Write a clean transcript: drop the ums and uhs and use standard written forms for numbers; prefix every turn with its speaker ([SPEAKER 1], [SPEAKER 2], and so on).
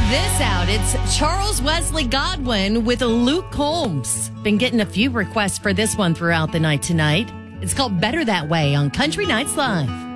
[SPEAKER 1] this out. It's Charles Wesley Godwin with Luke Combs. Been getting a few requests for this one throughout the night tonight. It's called Better That Way on Country Nights Live.